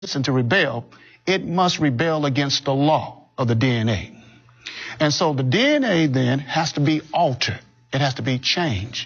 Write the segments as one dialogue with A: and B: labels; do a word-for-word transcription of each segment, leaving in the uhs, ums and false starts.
A: and to rebel, it must rebel against the law of the D N A. And so the D N A then has to be altered. It has to be changed.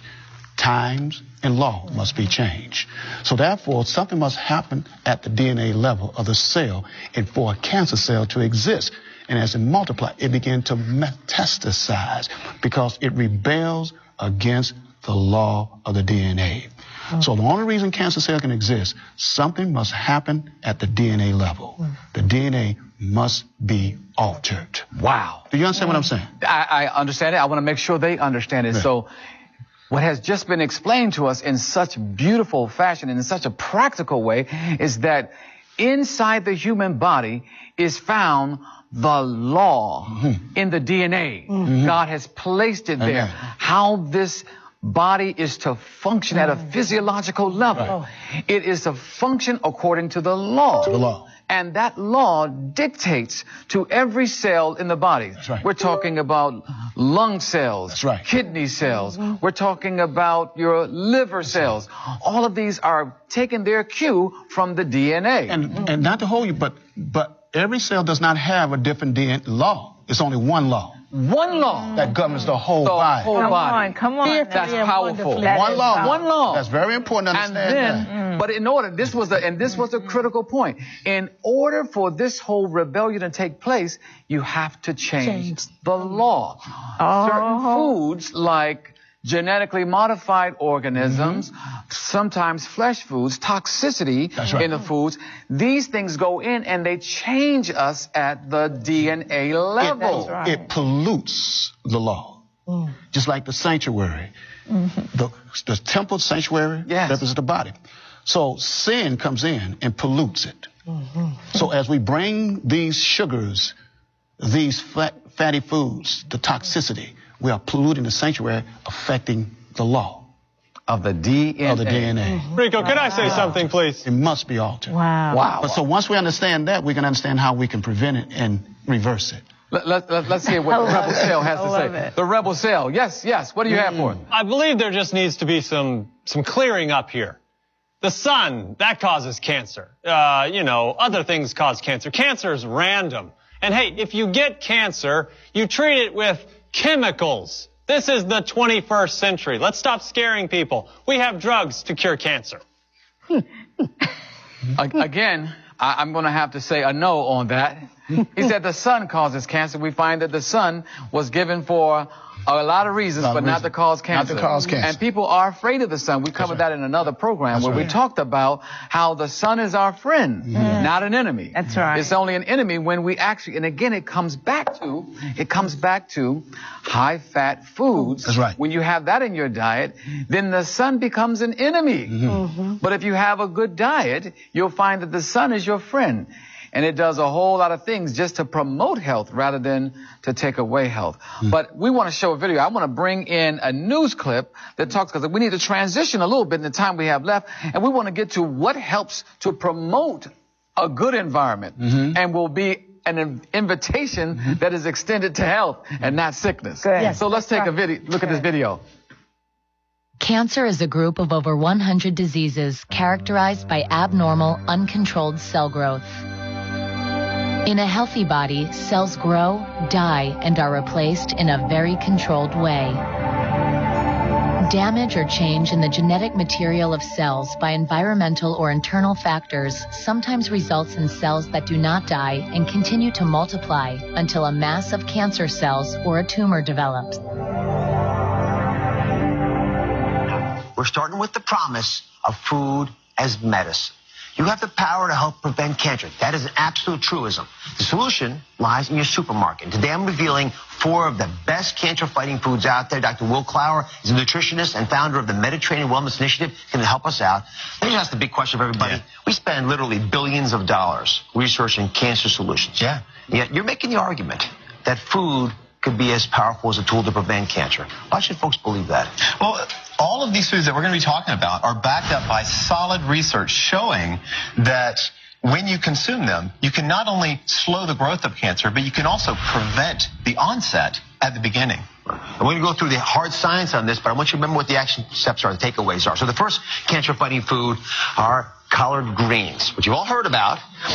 A: Times and law must be changed. So therefore, something must happen at the D N A level of the cell and for a cancer cell to exist. And as it multiplies, it begins to metastasize because it rebels against the law of the D N A. Mm. So the only reason cancer cell can exist, something must happen at the D N A level. Mm. The D N A must be altered.
B: Wow.
A: Do you understand mm. what I'm saying?
B: I, I understand it. I want to make sure they understand it. Yeah. So what has just been explained to us in such beautiful fashion and in such a practical way is that inside the human body is found the law mm-hmm. in the D N A. Mm-hmm. God has placed it there. Amen. How this body is to function at a physiological level. Right. It is to function according to the law.
A: To the law.
B: And that law dictates to every cell in the body.
A: That's right.
B: We're talking about lung cells,
A: That's right.
B: kidney cells. Mm-hmm. We're talking about your liver
A: That's
B: cells.
A: Right.
B: All of these are taking their cue from the D N A.
A: And, mm-hmm. and not to hold you, but, but every cell does not have a different D N A law. It's only one law.
B: One law
A: that governs the whole
B: the
A: body.
B: Whole
C: come
B: body.
C: on, come on.
B: That's powerful.
C: That
A: one law.
C: powerful.
B: One law.
A: That's very important to understand.
B: And then,
A: that.
B: But in order, this was a, and this was a critical point. In order for this whole rebellion to take place, you have to change, change. the law.
C: Oh.
B: Certain foods like genetically modified organisms, mm-hmm. sometimes flesh foods, toxicity
A: right.
B: in the foods, these things go in and they change us at the D N A level.
A: It, right. it pollutes the law, mm. just like the sanctuary. Mm-hmm. The, the temple sanctuary
B: yes.
A: represents the body. So sin comes in and pollutes it. Mm-hmm. So as we bring these sugars, these fat, fatty foods, the toxicity, we are polluting the sanctuary, affecting the law
B: of the D N A.
A: Of the D N A.
D: Mm-hmm. Rico, could I say something, please?
A: It must be altered.
C: Wow.
B: Wow.
A: But so once we understand that, we can understand how we can prevent it and reverse it.
B: Let, let, let, let's hear what the Rebel Cell has to say. It. The Rebel Cell. Yes, yes. What do you mm. have for it?
D: I believe there just needs to be some, some clearing up here. The sun, that causes cancer. Uh, you know, other things cause cancer. Cancer is random. And hey, if you get cancer, you treat it with chemicals. This is the twenty-first century. Let's stop scaring people. We have drugs to cure cancer.
B: Again, I, I'm going to have to say a no on that. He said the sun causes cancer. We find that the sun was given for a lot of reasons, but
A: reason.
B: not to cause cancer.
A: Not to cause cancer.
B: And people are afraid of the sun. We covered
A: right.
B: that in another program
A: That's
B: where
A: right.
B: we talked about how the sun is our friend, mm-hmm. not an enemy.
C: That's right.
B: It's only an enemy when we actually, and again, it comes back to, it comes back to high-fat foods.
A: That's right.
B: When you have that in your diet, then the sun becomes an enemy. Mm-hmm. Mm-hmm. But if you have a good diet, you'll find that the sun is your friend. And it does a whole lot of things just to promote health rather than to take away health. Mm. But we want to show a video. I want to bring in a news clip that talks, because we need to transition a little bit in the time we have left. And we want to get to what helps to promote a good environment mm-hmm. and will be an invitation mm-hmm. that is extended to health and not sickness.
C: Yes,
B: so let's take right. a video. Look Good. at this video.
E: Cancer is a group of over one hundred diseases characterized by abnormal, uncontrolled cell growth. In a healthy body, cells grow, die, and are replaced in a very controlled way. Damage or change in the genetic material of cells by environmental or internal factors sometimes results in cells that do not die and continue to multiply until a mass of cancer cells or a tumor develops.
F: We're starting with the promise of food as medicine. You have the power to help prevent cancer. That is an absolute truism. The solution lies in your supermarket. Today I'm revealing four of the best cancer-fighting foods out there. Doctor Will Clower is a nutritionist and founder of the Mediterranean Wellness Initiative. He's going to help us out. Let me ask the big question of everybody. Yeah. We spend literally billions of dollars researching cancer solutions.
A: Yeah.
F: Yet you're making the argument that food could be as powerful as a tool to prevent cancer. Why should folks believe that?
G: Well, all of these foods that we're going to be talking about are backed up by solid research showing that when you consume them, you can not only slow the growth of cancer, but you can also prevent the onset at the beginning.
F: I'm going to go through the hard science on this, but I want you to remember what the action steps are, the takeaways are. So the first cancer-fighting food are collard greens, which you've all heard about.